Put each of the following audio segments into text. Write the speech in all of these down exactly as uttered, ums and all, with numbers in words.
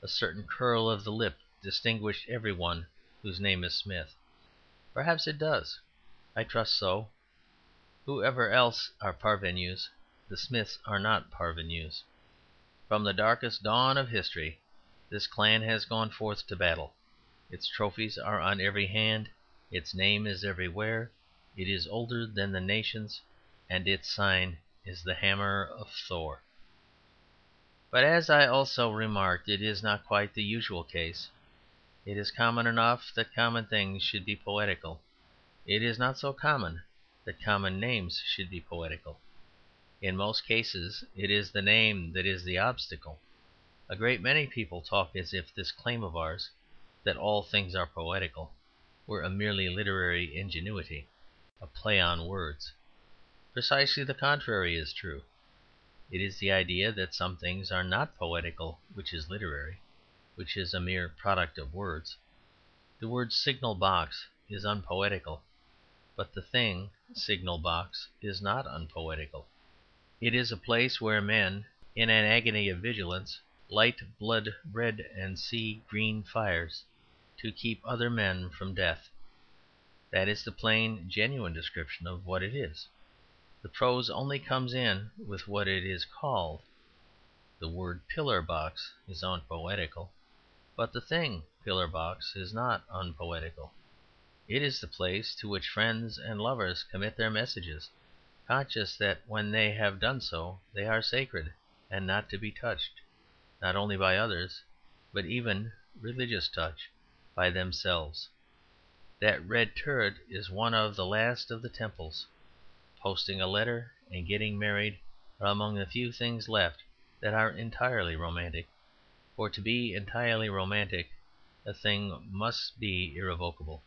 a certain curl of the lip distinguished every one whose name is Smith. Perhaps it does. I trust so. Whoever else are parvenus, the Smiths are not parvenus. From the darkest dawn of history this clan has gone forth to battle. Its trophies are on every hand, its name is everywhere, it is older than the nations, and its sign is the hammer of Thor. But, as I also remarked, it is not quite the usual case. It is common enough that common things should be poetical. It is not so common that common names should be poetical. In most cases it is the name that is the obstacle. A great many people talk as if this claim of ours, that all things are poetical, were a merely literary ingenuity, a play on words. Precisely the contrary is true. It is the idea that some things are not poetical which is literary, which is a mere product of words. The word "signal box" is unpoetical, but the thing "signal box" is not unpoetical. It is a place where men, in an agony of vigilance, light blood red and sea green fires to keep other men from death. That is the plain, genuine description of what it is. The prose only comes in with what it is called. The word "pillar box" is unpoetical, but the thing "pillar box" is not unpoetical. It is the place to which friends and lovers commit their messages, conscious that when they have done so they are sacred and not to be touched, not only by others, but even (religious touch) by themselves. That red turret is one of the last of the temples. Posting a letter and getting married are among the few things left that are entirely romantic. For to be entirely romantic a thing must be irrevocable.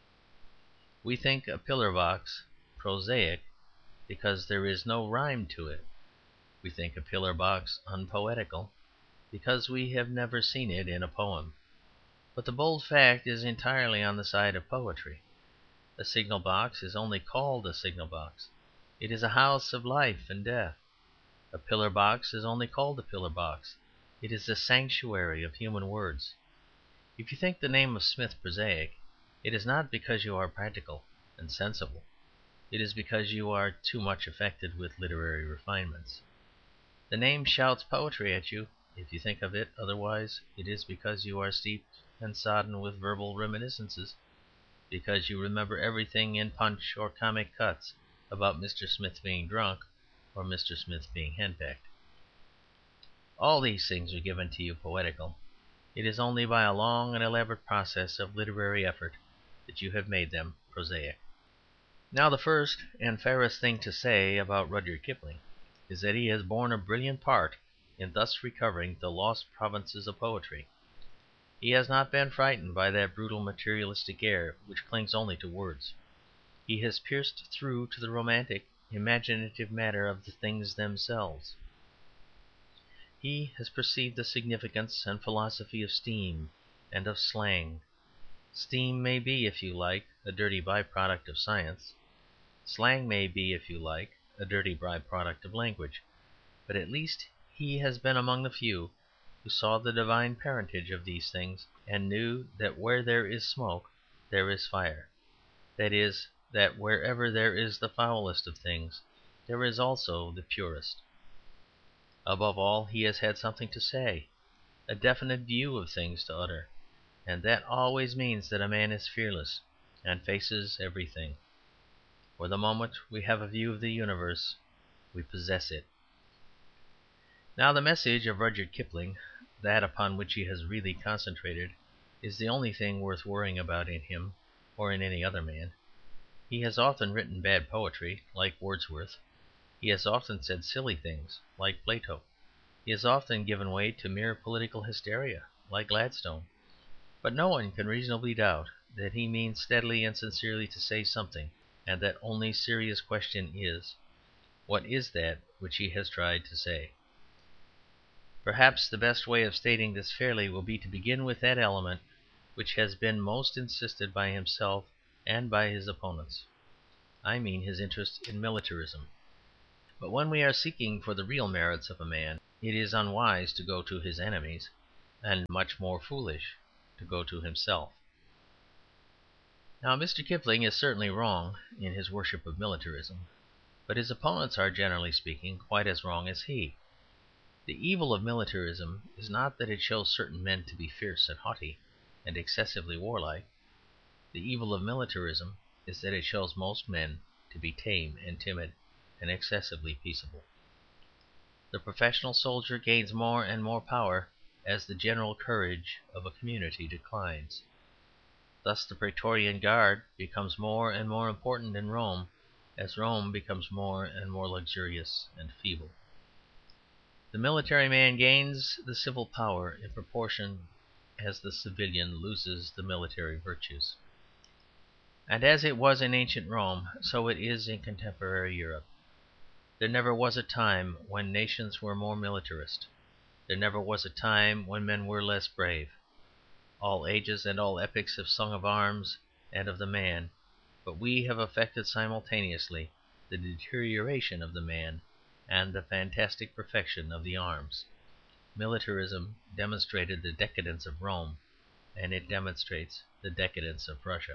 We think a pillar box prosaic because there is no rhyme to it. We think a pillar box unpoetical because we have never seen it in a poem. But the bold fact is entirely on the side of poetry. A signal box is only called a signal box. It is a house of life and death. A pillar box is only called a pillar box. It is the sanctuary of human words. If you think the name of Smith prosaic, it is not because you are practical and sensible. It is because you are too much affected with literary refinements. The name shouts poetry at you. If you think of it otherwise, it is because you are steeped and sodden with verbal reminiscences, because you remember everything in Punch or Comic Cuts about Mister Smith being drunk or Mister Smith being henpecked. All these things are given to you poetical. It is only by a long and elaborate process of literary effort that you have made them prosaic. Now, the first and fairest thing to say about Rudyard Kipling is that he has borne a brilliant part in thus recovering the lost provinces of poetry. He has not been frightened by that brutal materialistic air which clings only to words. He has pierced through to the romantic, imaginative matter of the things themselves. He has perceived the significance and philosophy of steam and of slang. Steam may be, if you like, a dirty by-product of science. Slang may be, if you like, a dirty by-product of language. But at least he has been among the few who saw the divine parentage of these things, and knew that where there is smoke there is fire. That is, that wherever there is the foulest of things there is also the purest. Above all, he has had something to say, a definite view of things to utter, and that always means that a man is fearless and faces everything. For the moment we have a view of the universe, we possess it. Now, the message of Rudyard Kipling, that upon which he has really concentrated, is the only thing worth worrying about in him or in any other man. He has often written bad poetry, like Wordsworth. He has often said silly things, like Plato. He has often given way to mere political hysteria, like Gladstone. But no one can reasonably doubt that he means steadily and sincerely to say something, and that only serious question is, what is that which he has tried to say? Perhaps the best way of stating this fairly will be to begin with that element which has been most insisted by himself and by his opponents. I mean his interest in militarism. But when we are seeking for the real merits of a man, it is unwise to go to his enemies. and much more foolish to go to himself. Now, Mr. Kipling is certainly wrong in his worship of militarism, but his opponents are, generally speaking, quite as wrong as he. The evil of militarism is not that it shows certain men to be fierce and haughty and excessively warlike. The evil of militarism is that it shows most men to be tame and timid and excessively peaceable. The professional soldier gains more and more power as the general courage of a community declines. Thus the Praetorian Guard becomes more and more important in Rome as Rome becomes more and more luxurious and feeble. The military man gains the civil power in proportion as the civilian loses the military virtues. And as it was in ancient Rome, so it is in contemporary Europe. There never was a time when nations were more militarist. There never was a time when men were less brave. All ages and all epochs have sung of arms and of the man, but we have effected simultaneously the deterioration of the man and the fantastic perfection of the arms. Militarism demonstrated the decadence of Rome, and it demonstrates the decadence of Prussia.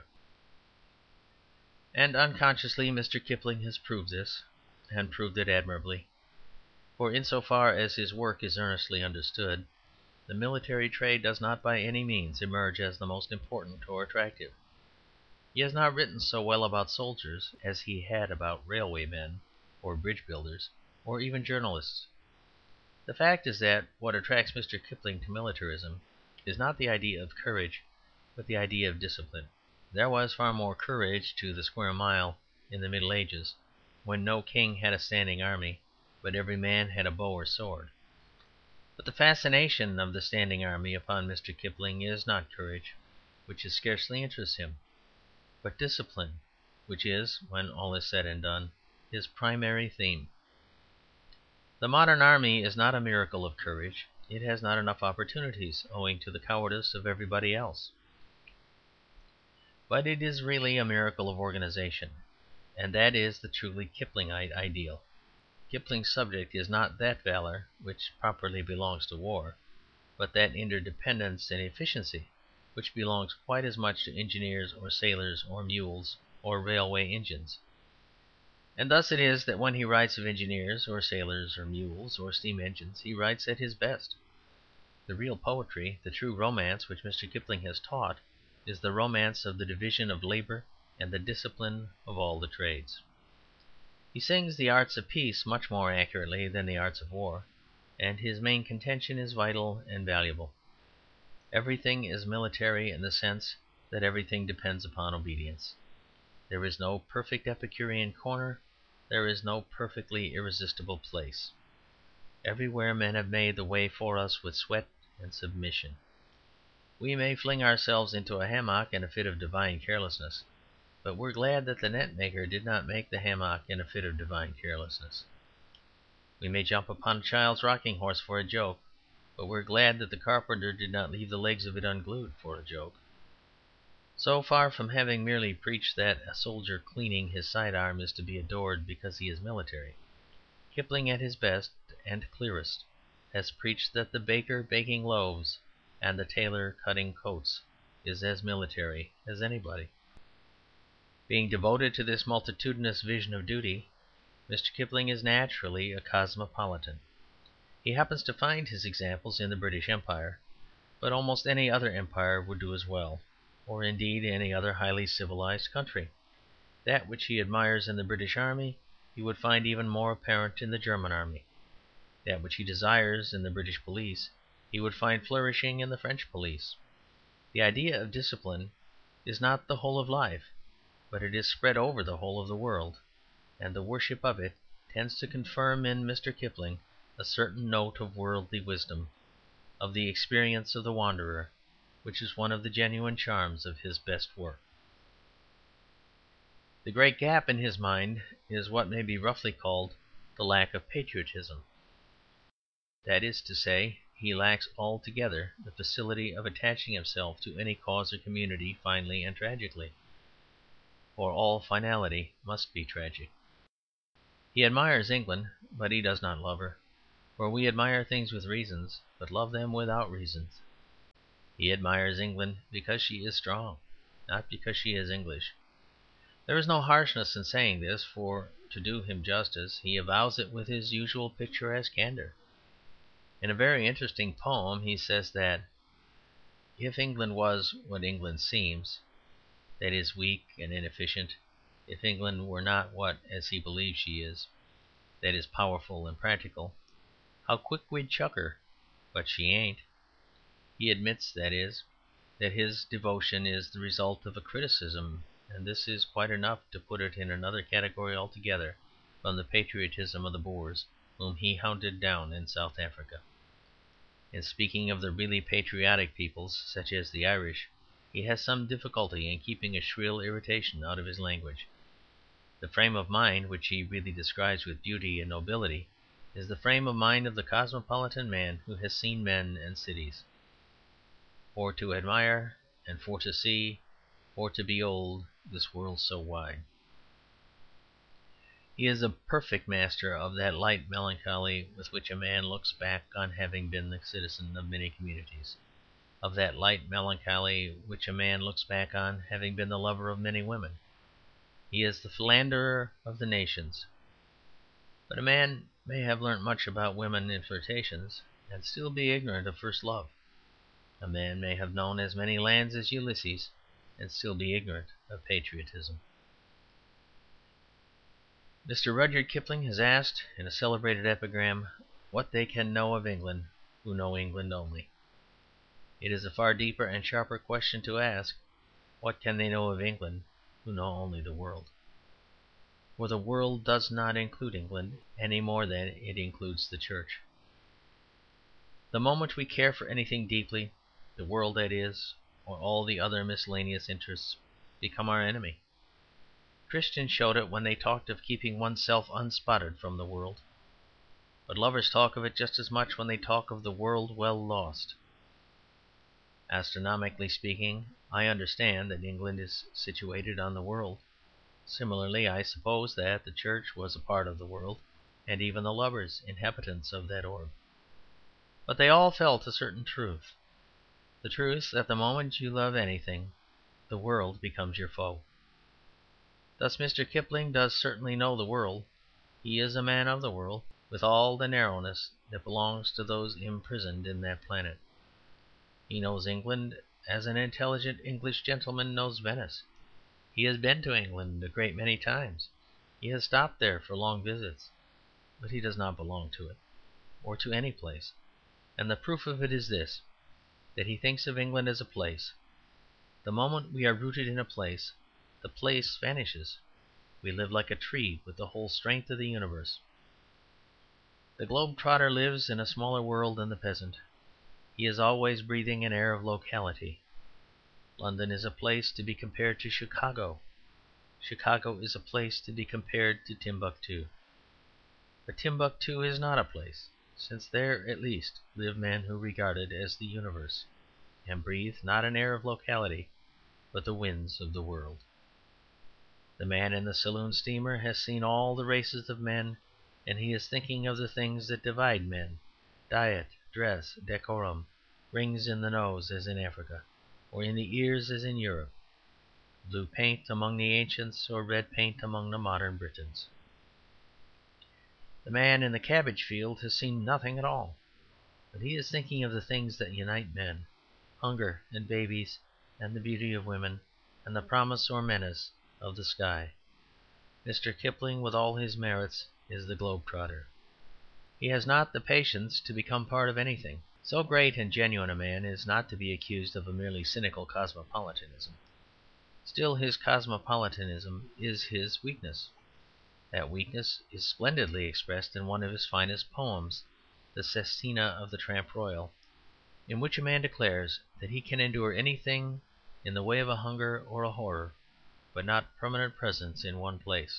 And unconsciously Mister Kipling has proved this, and proved it admirably. For in so far as his work is earnestly understood, the military trade does not by any means emerge as the most important or attractive. He has not written so well about soldiers as he had about railway men, or bridge builders, or even journalists. The fact is that what attracts Mister Kipling to militarism is not the idea of courage, but the idea of discipline. There was far more courage to the square mile in the Middle Ages, when no king had a standing army, but every man had a bow or sword. But the fascination of the standing army upon Mister Kipling is not courage, which scarcely interests him, but discipline, which is, when all is said and done, his primary theme. The modern army is not a miracle of courage; it has not enough opportunities, owing to the cowardice of everybody else. But it is really a miracle of organization, and that is the truly Kiplingite ideal. Kipling's subject is not that valour which properly belongs to war, but that interdependence and efficiency which belongs quite as much to engineers or sailors or mules or railway engines. And thus it is that when he writes of engineers or sailors or mules or steam engines, he writes at his best. The real poetry, the true romance which Mister Kipling has taught, is the romance of the division of labour and the discipline of all the trades. He sings the arts of peace much more accurately than the arts of war, and his main contention is vital and valuable. Everything is military in the sense that everything depends upon obedience. There is no perfect Epicurean corner, there is no perfectly irresistible place. Everywhere men have made the way for us with sweat and submission. We may fling ourselves into a hammock in a fit of divine carelessness, but we're glad that the net maker did not make the hammock in a fit of divine carelessness. We may jump upon a child's rocking horse for a joke, but we're glad that the carpenter did not leave the legs of it unglued for a joke. So far from having merely preached that a soldier cleaning his side arm is to be adored because he is military, Kipling at his best and clearest has preached that the baker baking loaves and the tailor cutting coats is as military as anybody. Being devoted to this multitudinous vision of duty, Mister Kipling is naturally a cosmopolitan. He happens to find his examples in the British Empire, but almost any other empire would do as well, or indeed any other highly civilized country. That which he admires in the British Army he would find even more apparent in the German Army. That which he desires in the British police he would find flourishing in the French police. The idea of discipline is not the whole of life, but it is spread over the whole of the world, and the worship of it tends to confirm in Mister Kipling a certain note of worldly wisdom, of the experience of the wanderer, which is one of the genuine charms of his best work. The great gap in his mind is what may be roughly called the lack of patriotism. That is to say, he lacks altogether the facility of attaching himself to any cause or community finally and tragically, for all finality must be tragic. He admires England, but he does not love her, for we admire things with reasons, but love them without reasons. He admires England because she is strong, not because she is English. There is no harshness in saying this, for, to do him justice, he avows it with his usual picturesque candour. In a very interesting poem he says that if England was what England seems, that is, weak and inefficient, if England were not what, as he believes, she is, that is, powerful and practical, how quick we'd chuck her. But she ain't. He admits, that is, that his devotion is the result of a criticism, and this is quite enough to put it in another category altogether from the patriotism of the Boers whom he hounded down in South Africa. In speaking of the really patriotic peoples, such as the Irish, he has some difficulty in keeping a shrill irritation out of his language. The frame of mind which he really describes with beauty and nobility is the frame of mind of the cosmopolitan man who has seen men and cities. For to admire, and for to see, for to behold this world so wide. He is a perfect master of that light melancholy with which a man looks back on having been the citizen of many communities, of that light melancholy which a man looks back on having been the lover of many women. He is the philanderer of the nations. But a man may have learnt much about women in flirtations, and still be ignorant of first love. A man may have known as many lands as Ulysses, and still be ignorant of patriotism. Mister Rudyard Kipling has asked, in a celebrated epigram, what they can know of England who know England only. It is a far deeper and sharper question to ask, what can they know of England who know only the world? For the world does not include England any more than it includes the Church. The moment we care for anything deeply, the world, that is, or all the other miscellaneous interests, become our enemy. Christians showed it when they talked of keeping oneself unspotted from the world. But lovers talk of it just as much when they talk of the world well lost. Astronomically speaking, I understand that England is situated on the world. Similarly, I suppose that the Church was a part of the world, and even the lovers inhabitants of that orb. But they all felt a certain truth, the truth that the moment you love anything, the world becomes your foe. Thus Mister Kipling does certainly know the world. He is a man of the world, with all the narrowness that belongs to those imprisoned in that planet. He knows England as an intelligent English gentleman knows Venice. He has been to England a great many times. He has stopped there for long visits. But he does not belong to it, or to any place. And the proof of it is this, that he thinks of England as a place. The moment we are rooted in a place, the place vanishes. We live like a tree with the whole strength of the universe. The globe-trotter lives in a smaller world than the peasant. He is always breathing an air of locality. London is a place to be compared to Chicago. Chicago is a place to be compared to Timbuktu. But Timbuktu is not a place, since there, at least, live men who regard it as the universe, and breathe not an air of locality, but the winds of the world. The man in the saloon steamer has seen all the races of men, and he is thinking of the things that divide men: diet, dress, decorum, rings in the nose as in Africa, or in the ears as in Europe, blue paint among the ancients or red paint among the modern Britons. The man in the cabbage field has seen nothing at all, but he is thinking of the things that unite men: hunger and babies and the beauty of women and the promise or menace of the sky. Mister Kipling, with all his merits, is the globe-trotter. He has not the patience to become part of anything. So great and genuine a man is not to be accused of a merely cynical cosmopolitanism. Still, his cosmopolitanism is his weakness. That weakness is splendidly expressed in one of his finest poems, the Sestina of the Tramp Royal, in which a man declares that he can endure anything in the way of a hunger or a horror, but not permanent presence in one place.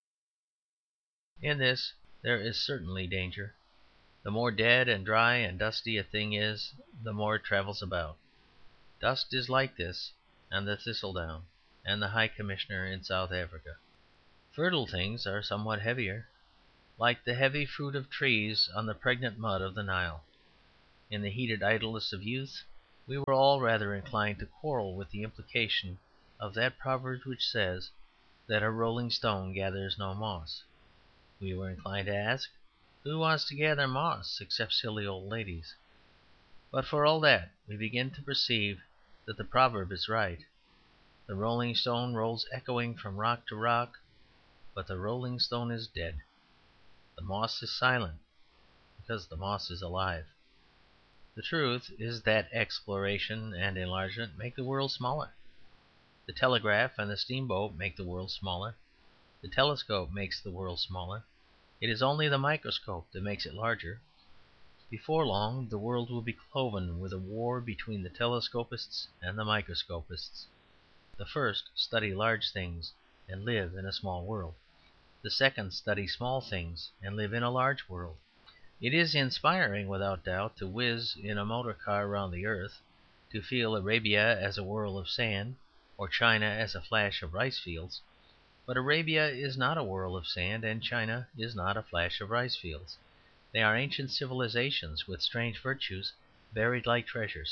In this there is certainly danger. The more dead and dry and dusty a thing is, the more it travels about. Dust is like this, and the thistledown, and the High Commissioner in South Africa. Fertile things are somewhat heavier, like the heavy fruit of trees on the pregnant mud of the Nile. In the heated idleness of youth we were all rather inclined to quarrel with the implication of that proverb which says that a rolling stone gathers no moss. We were inclined to ask, "Who wants to gather moss except silly old ladies?" But for all that, we begin to perceive that the proverb is right. The rolling stone rolls echoing from rock to rock, but the rolling stone is dead. The moss is silent, because the moss is alive. The truth is that exploration and enlargement make the world smaller. The telegraph and the steamboat make the world smaller. The telescope makes the world smaller. It is only the microscope that makes it larger. Before long the world will be cloven with a war between the telescopists and the microscopists. The first study large things and live in a small world. The second study small things and live in a large world. It is inspiring, without doubt, to whiz in a motor car round the earth, to feel Arabia as a whirl of sand or China as a flash of rice fields. But Arabia is not a whirl of sand, and China is not a flash of rice fields. They are ancient civilizations with strange virtues buried like treasures.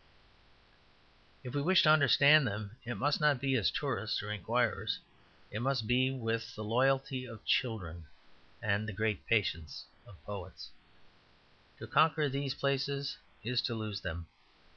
If we wish to understand them, it must not be as tourists or inquirers. It must be with the loyalty of children and the great patience of poets. To conquer these places is to lose them.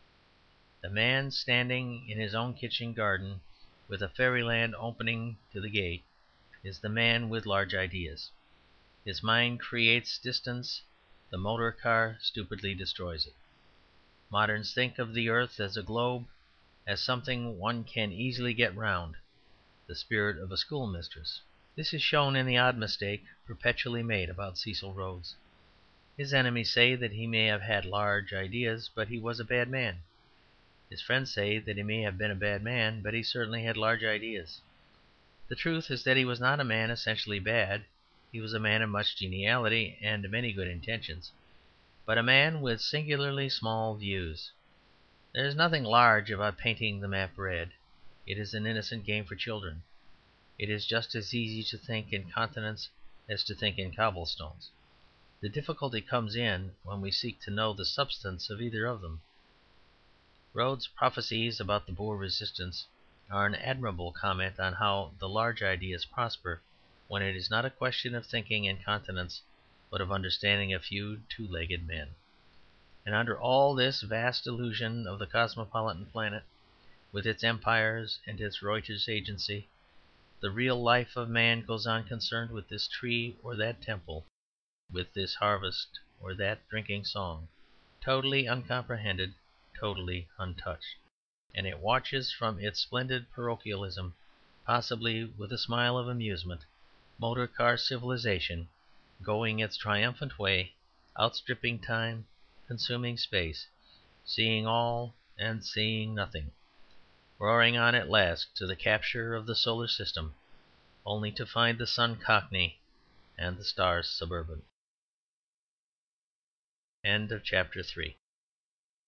The man standing in his own kitchen garden, with a fairyland opening to the gate, is the man with large ideas. His mind creates distance; the motor car stupidly destroys it. Moderns think of the earth as a globe, as something one can easily get round, the spirit of a schoolmistress. This is shown in the odd mistake perpetually made about Cecil Rhodes. His enemies say that he may have had large ideas, but he was a bad man. His friends say that he may have been a bad man, but he certainly had large ideas. The truth is that he was not a man essentially bad. He was a man of much geniality and many good intentions, but a man with singularly small views. There is nothing large about painting the map red. It is an innocent game for children. It is just as easy to think in continents as to think in cobblestones. The difficulty comes in when we seek to know the substance of either of them. Rhodes' prophecies about the Boer resistance are an admirable comment on how the large ideas prosper when it is not a question of thinking in continents, but of understanding a few two-legged men. And under all this vast illusion of the cosmopolitan planet, with its empires and its Reuters agency, the real life of man goes on concerned with this tree or that temple, with this harvest or that drinking song, totally uncomprehended, totally untouched. And it watches from its splendid parochialism, possibly with a smile of amusement, motor car civilization going its triumphant way, outstripping time, consuming space, seeing all and seeing nothing, roaring on at last to the capture of the solar system, only to find the sun cockney and the stars suburban. End of chapter three.